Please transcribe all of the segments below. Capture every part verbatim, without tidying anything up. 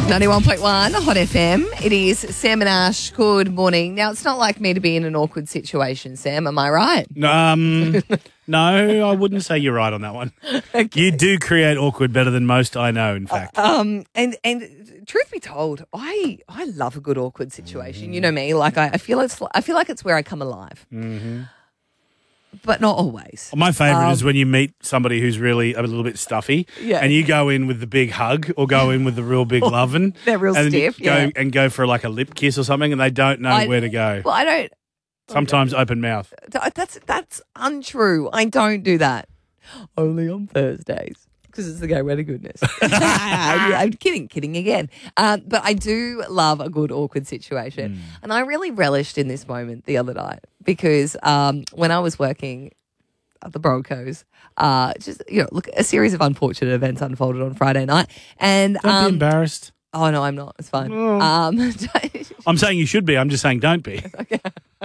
ninety-one point one Hot F M. It is Sam and Ash. Good morning. Now, it's not like me to be in an awkward situation, Sam. Am I right? Um, no, I wouldn't say you're right on that one. Okay. You do create awkward better than most I know, in fact. Uh, um, and and truth be told, I I love a good awkward situation. Mm. You know me. Like I, I feel it's I feel like it's where I come alive. Mm-hmm. But not always. My favourite um, is when you meet somebody who's really a little bit stuffy, yeah. and you go in with the big hug or go in with the real big lovin'. They're real and stiff, go, yeah. And go for like a lip kiss or something, and they don't know I, where to go. Well, I don't. Sometimes open mouth. That's that's untrue. I don't do that. Only on Thursdays. Because it's the gateway to goodness. I'm kidding, kidding again. Um, but I do love a good awkward situation. Mm. And I really relished in this moment the other night because um, when I was working at the Broncos, uh, just, you know, look, a series of unfortunate events unfolded on Friday night. And Don't um, be embarrassed. Oh, no, I'm not. It's fine. Oh. Um, I'm saying you should be. I'm just saying don't be. Okay.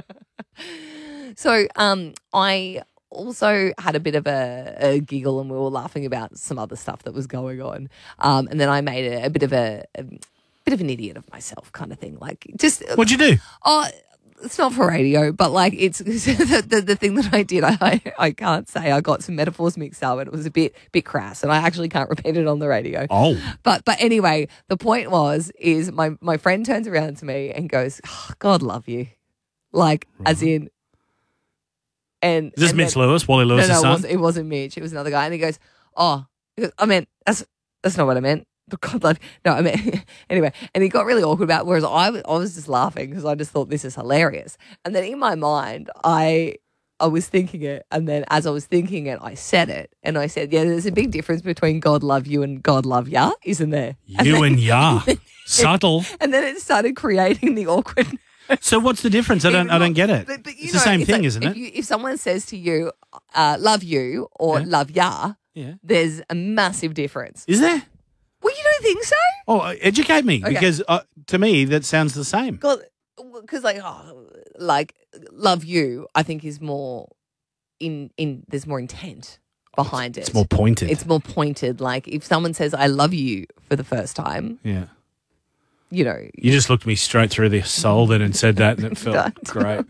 So um, I... also had a bit of a, a giggle and we were laughing about some other stuff that was going on. Um, and then I made a, a bit of a, a bit of an idiot of myself kind of thing. Like just What'd you do? Oh, it's not for radio, but like it's the, the, the thing that I did. I, I can't say I got some metaphors mixed up and it was a bit bit crass and I actually can't repeat it on the radio. Oh. But but anyway, the point was is my, my friend turns around to me and goes, oh, God love you. Like right. as in And, Is this and Mitch then, Lewis, Wally Lewis' no, no, son? It wasn't, it wasn't Mitch. It was another guy. And he goes, oh, he goes, I meant, that's that's not what I meant. But God love, no, I meant, anyway. And he got really awkward about it, whereas I, was- I was just laughing because I just thought this is hilarious. And then in my mind, I I was thinking it. And then as I was thinking it, I said it. And I said, yeah, there's a big difference between God love you and God love ya, isn't there? And You then, and ya. Subtle. And then it started creating the awkward. So what's the difference? I don't. I don't get it. But, but, you it's know, the same it's thing, like isn't if it? You, if someone says to you, uh, "Love you" or Yeah. "Love ya," Yeah. there's a massive difference. Is there? Well, you don't think so? Oh, uh, educate me Okay. because uh, to me that sounds the same. Because like, oh, like "Love you," I think is more in in. There's more intent behind it's, it. It's more pointed. It's more pointed. Like if someone says, "I love you" for the first time, yeah. you know, You just looked me straight through the soul then and said that, and it felt great.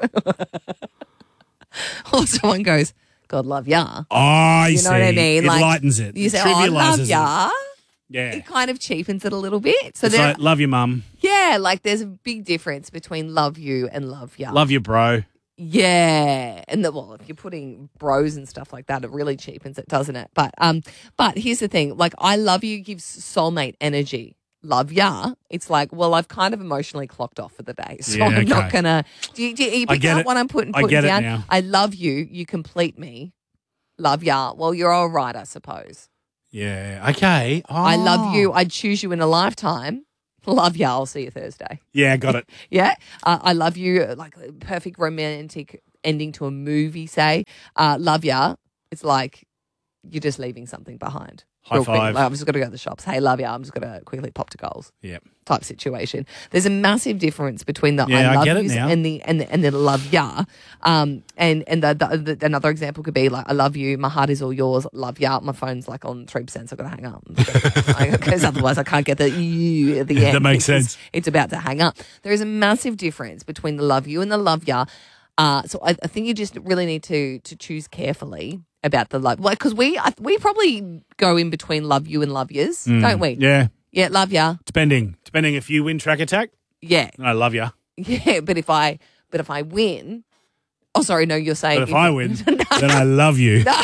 or someone goes, "God love ya." Oh, I You know see. what I mean? It Like, lightens it. You It say, "Oh, I love trivialises it. ya." Yeah. It kind of cheapens it a little bit. So It's there, like, love you, mum. yeah, like there's a big difference between love you and love ya. Love you, bro. Yeah, and the, well, if you're putting bros and stuff like that, it really cheapens it, doesn't it? But um, but here's the thing: like, I love you gives soulmate energy. Love ya, it's like, well, I've kind of emotionally clocked off for the day, so Yeah, I'm okay. not gonna. Do you, do you, you I pick get up it. what I'm putting, I putting get it down? now. I love you. You complete me. Love ya. Well, you're all right, I suppose. Yeah. Okay. Oh. I love you. I'd choose you in a lifetime. Love ya. I'll see you Thursday. Yeah, got it. Yeah. Uh, I love you. Like a perfect romantic ending to a movie, say. Uh, love ya. It's like you're just leaving something behind. High Real quick. five. Like, I'm just going to go to the shops. Hey, love ya. I'm just going to quickly pop to goals. Yeah. Type situation. There's a massive difference between the Yeah, I I love get it yous now. and the and the and the love ya. Um, and and the, the, the another example could be like, I love you. My heart is all yours. Love ya. My phone's like on three percent, so I've got to hang up because otherwise I can't get the you at the end. That makes because sense. It's about to hang up. There is a massive difference between the love you and the love ya. Uh, so I, I think you just really need to to choose carefully about the love, like because we I, we probably go in between love you and love yous, Mm. don't we? Yeah. Yeah, love ya. Depending. Depending if you win track attack, Yeah, I love you. yeah. But if I but if I win, oh sorry, no, you're saying But if I win, then I love you. No.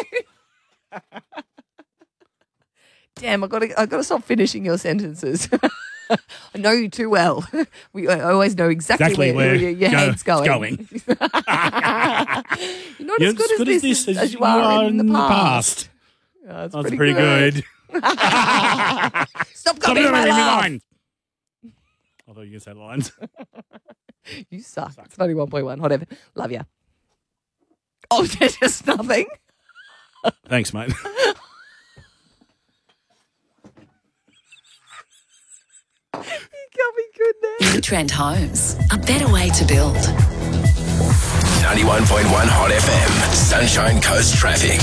Damn, I got to I got to stop finishing your sentences. I know you too well. We I always know exactly, Exactly where, where your, your go- head's going. going. You're not You're as good as, this as, as you are in the past. Oh, that's That's pretty, pretty good. good. Stop Stop copying doing my me laugh. line. I thought you could say lines. You suck. It's ninety-one point one. Whatever. Love ya. Oh, there's just nothing. Thanks, mate. You can't be good there. New Trend Homes, a better way to build. ninety-one point one Hot F M. Sunshine Coast Traffic.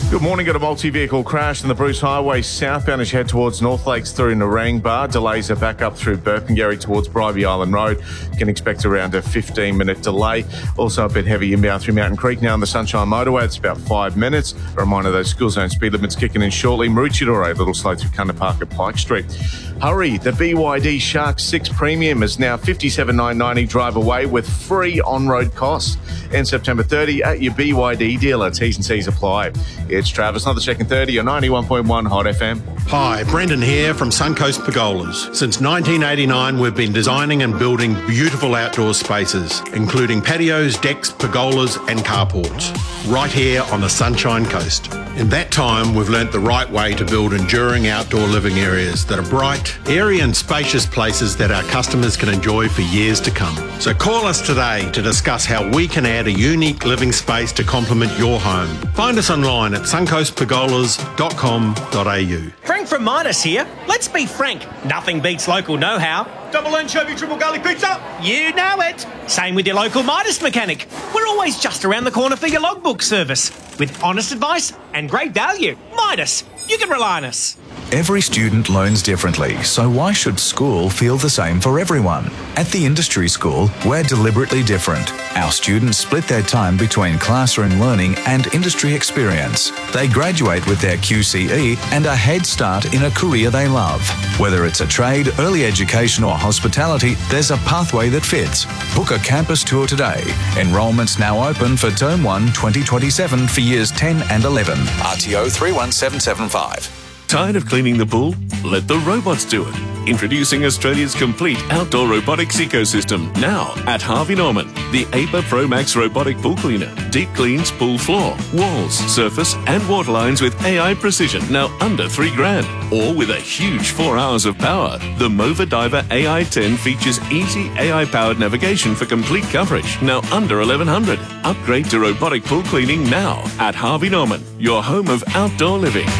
Good morning. Got a multi-vehicle crash in the Bruce Highway southbound as you head towards North Lakes through Narangba. Delays are back up through Burpengary towards Bribie Island Road. You can expect around a fifteen-minute delay. Also a bit heavy inbound through Mountain Creek now on the Sunshine Motorway. It's about five minutes. A reminder those school zone speed limits kicking in shortly. Maroochydore, a little slow through Cunner Park at Pike Street. Hurry, the B Y D Shark six Premium is now fifty-seven thousand nine hundred ninety drive away with free on-road costs. And September thirtieth at your B Y D dealer. T's and C's apply. It's Travis, another second thirty on ninety-one point one Hot F M. Hi, Brendan here from Suncoast Pergolas. Since nineteen eighty-nine, we've been designing and building beautiful outdoor spaces, including patios, decks, pergolas and carports, right here on the Sunshine Coast. In that time, we've learnt the right way to build enduring outdoor living areas that are bright, airy and spacious places that our customers can enjoy for years to come. So call us today to discuss how we can add a unique living space to complement your home. Find us online at suncoast pergolas dot com dot a u. Frank from Midas here. Let's be frank, nothing beats local know-how. Double anchovy, triple garlic pizza. You know it. Same with your local Midas mechanic. We're always just around the corner for your logbook service. With honest advice and great value. Midas, you can rely on us. Every student learns differently, so why should school feel the same for everyone? At the Industry School, we're deliberately different. Our students split their time between classroom learning and industry experience. They graduate with their Q C E and a head start in a career they love. Whether it's a trade, early education or hospitality, there's a pathway that fits. Book a campus tour today. Enrolment's now open for Term one twenty twenty-seven for years ten and eleven. R T O three one seven seven five. Tired of cleaning the pool? Let the robots do it. Introducing Australia's complete outdoor robotics ecosystem, now at Harvey Norman. The A P A Pro Max robotic pool cleaner. Deep cleans pool floor, walls, surface and water lines with A I precision, now under three grand. Or with a huge four hours of power. The Mova Diver A I ten features easy A I-powered navigation for complete coverage, now under eleven hundred. Upgrade to robotic pool cleaning now at Harvey Norman, your home of outdoor living.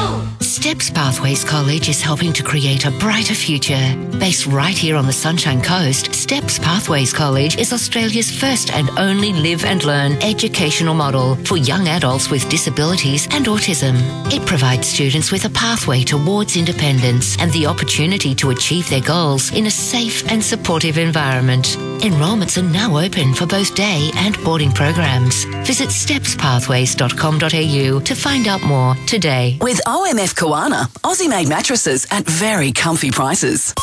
Steps Pathways College is helping to create a brighter future. Based right here on the Sunshine Coast, Steps Pathways College is Australia's first and only live and learn educational model for young adults with disabilities and autism. It provides students with a pathway towards independence and the opportunity to achieve their goals in a safe and supportive environment. Enrolments are now open for both day and boarding programs. Visit steps pathways dot com dot a u to find out more today. With O M F Koana, Aussie-made mattresses at very comfy prices.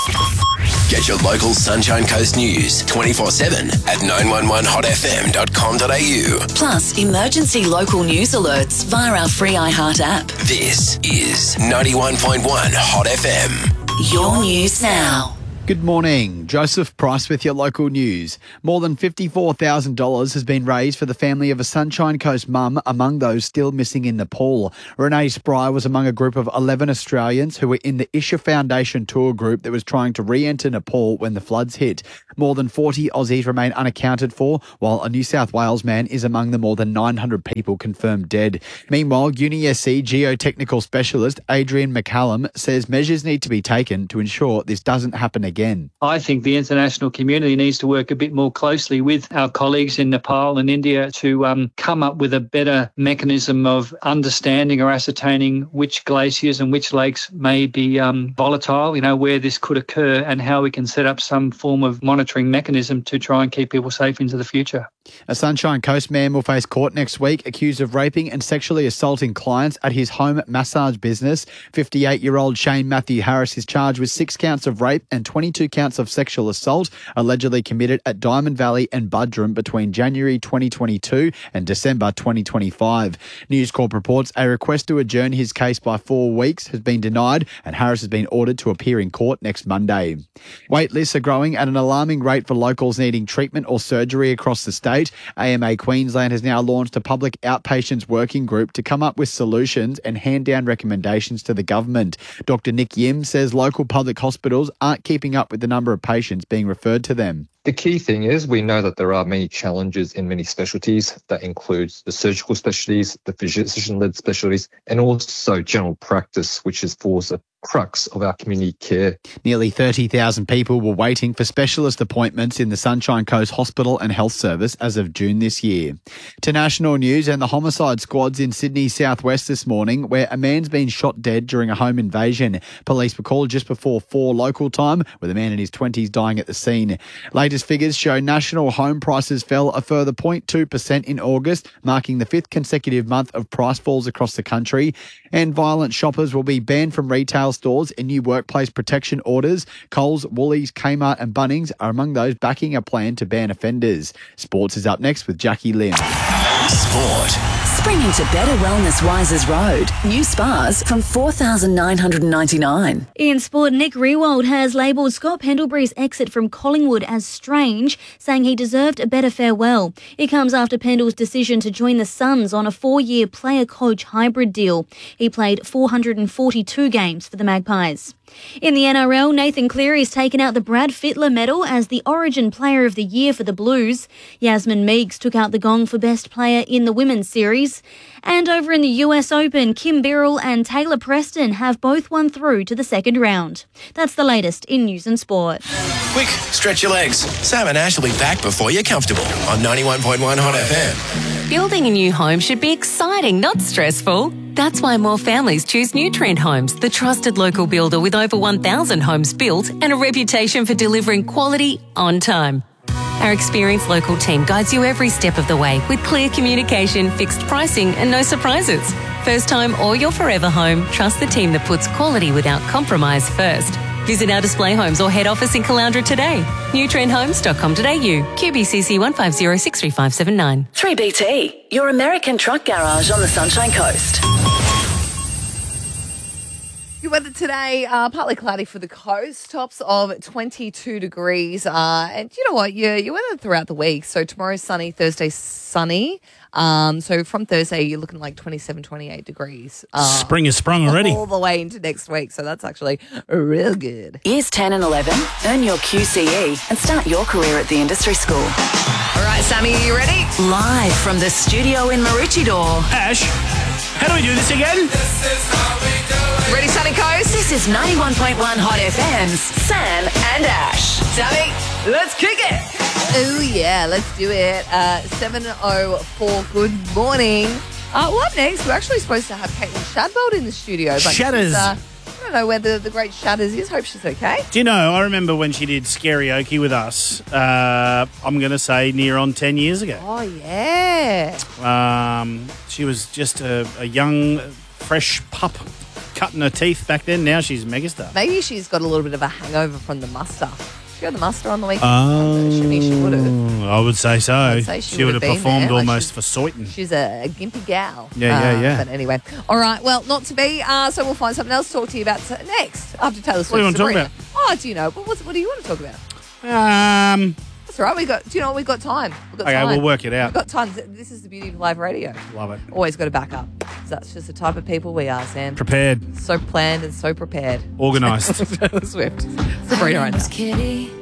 Get your local Sunshine Coast news twenty-four seven at nine one one hot f m dot com dot a u. Plus, emergency local news alerts via our free iHeart app. This is ninety-one point one Hot F M. Your news now. Good morning. Joseph Price with your local news. More than fifty-four thousand dollars has been raised for the family of a Sunshine Coast mum among those still missing in Nepal. Renee Spry was among a group of eleven Australians who were in the Isha Foundation tour group that was trying to re-enter Nepal when the floods hit. More than forty Aussies remain unaccounted for, while a New South Wales man is among the more than nine hundred people confirmed dead. Meanwhile, Uni S C geotechnical specialist Adrian McCallum says measures need to be taken to ensure this doesn't happen again. Again. I think the international community needs to work a bit more closely with our colleagues in Nepal and India to um, come up with a better mechanism of understanding or ascertaining which glaciers and which lakes may be um, volatile, you know, where this could occur and how we can set up some form of monitoring mechanism to try and keep people safe into the future. A Sunshine Coast man will face court next week accused of raping and sexually assaulting clients at his home massage business. fifty-eight-year-old Shane Matthew Harris is charged with six counts of rape and twenty-two counts of sexual assault allegedly committed at Diamond Valley and Budrum between January twenty twenty-two and December twenty twenty-five. News Corp reports a request to adjourn his case by four weeks has been denied and Harris has been ordered to appear in court next Monday. Wait lists are growing at an alarming rate for locals needing treatment or surgery across the state. A M A Queensland has now launched a public outpatients working group to come up with solutions and hand down recommendations to the government. Doctor Nick Yim says local public hospitals aren't keeping up with the number of patients being referred to them. The key thing is we know that there are many challenges in many specialties. That includes the surgical specialties, the physician-led specialties, and also general practice, which is falls a crux of our community care. Nearly thirty thousand people were waiting for specialist appointments in the Sunshine Coast Hospital and Health Service as of June this year. To national news and the homicide squads in Sydney southwest this morning, where a man's been shot dead during a home invasion. Police were called just before four local time, with a man in his twenties dying at the scene. Latest figures show national home prices fell a further zero point two percent in August, marking the fifth consecutive month of price falls across the country. And violent shoppers will be banned from retail stores in new workplace protection orders. Coles, Woolies, Kmart and Bunnings are among those backing a plan to ban offenders. Sports is up next with Jackie Lynn. Sport. Springing to Better Wellness Risers Road. New spas from four thousand nine hundred ninety-nine dollars. In sport, Nick Riewoldt has labelled Scott Pendlebury's exit from Collingwood as strange, saying he deserved a better farewell. It comes after Pendle's decision to join the Suns on a four-year player-coach hybrid deal. He played four hundred forty-two games for the Magpies. In the N R L, Nathan Cleary's taken out the Brad Fittler medal as the Origin Player of the Year for the Blues. Yasmin Meigs took out the gong for Best Player in the Women's Series. And over in the U S Open, Kim Birrell and Taylor Preston have both won through to the second round. That's the latest in news and sport. Quick, stretch your legs. Sam and Ash will be back before you're comfortable on ninety-one point one Hot F M. Building a new home should be exciting, not stressful. That's why more families choose New Trend Homes, the trusted local builder with over one thousand homes built and a reputation for delivering quality on time. Our experienced local team guides you every step of the way with clear communication, fixed pricing and no surprises. First time or your forever home, trust the team that puts quality without compromise first. Visit our display homes or head office in Caloundra today. new trend homes dot com dot a u. Q B C C one five zero six three five seven nine. three B T, your American truck garage on the Sunshine Coast. Your weather today, uh, partly cloudy for the coast, tops of twenty-two degrees. Uh, and you know what? Your, your weather throughout the week. So tomorrow sunny, Thursday sunny. Um, so from Thursday, you're looking like twenty-seven, twenty-eight degrees. Uh, Spring is sprung already. All the way into next week. So that's actually real good. Years ten and eleven, earn your Q C E and start your career at the industry school. All right, Sammy, are you ready? Live from the studio in Maroochydore. Ash, how do we do this again? Ready, Sunny Coast? This is ninety-one point one Hot F M's Sam and Ash. Sammy, let's kick it. Oh, yeah, let's do it. Uh, seven oh four, good morning. Uh, well, up next, we're actually supposed to have Caitlin Shadbolt in the studio. But Shatters. Uh, I don't know where the, the great Shatters is. Hope she's okay. Do you know, I remember when she did Scarioke with us, uh, I'm going to say near on ten years ago. Oh, yeah. Um, she was just a, a young, fresh pup cutting her teeth back then. Now she's a megastar. Maybe she's got a little bit of a hangover from the muster. She got the muster on the weekend. Oh, Shouldn't she would have. I would say so. I'd say she she would would have have been performed there. Like almost she's- for Soyton. She's a, a gimpy gal. Yeah, yeah, Uh, yeah. But anyway. All right. Well, not to be. Uh, so we'll find something else to talk to you about t- next after Taylor Swift. What do you want to talk Sabrina. about? Oh, do you know? What, what's, what do you want to talk about? Um, That's all right. We got. Do you know what? We've got time. We've got Okay, time. we'll work it out. We've got time. This is the beauty of live radio. Love it. Always got to back up. 'Cause that's just the type of people we are, Sam. Prepared. So planned and so prepared. Organised. Taylor Swift. Sabrina right now.